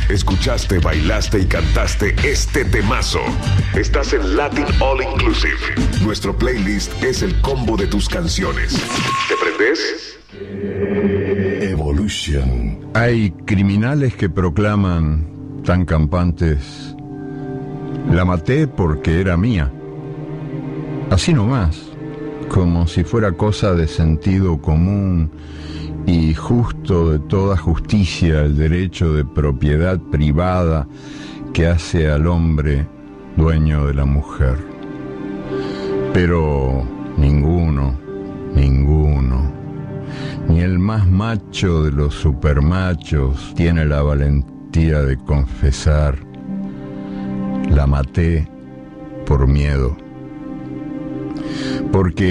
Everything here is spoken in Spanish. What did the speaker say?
escuchaste, bailaste y cantaste este temazo. Estás en Latin All Inclusive. Nuestro playlist es el combo de tus canciones. ¿Te prendes? Evolution. Hay criminales que proclaman tan campantes: la maté porque era mía. Así nomás, como si fuera cosa de sentido común y justo de toda justicia el derecho de propiedad privada que hace al hombre dueño de la mujer. Pero ninguno, ni el más macho de los supermachos tiene la valentía de confesar: la maté por miedo. Porque